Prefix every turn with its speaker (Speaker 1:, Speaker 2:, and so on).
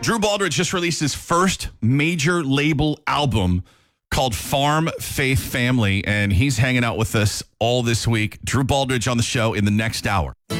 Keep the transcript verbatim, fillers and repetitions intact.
Speaker 1: Drew Baldridge just released his first major label album called Farm Faith Family, and he's hanging out with us all this week. Drew Baldridge on the show in the next hour.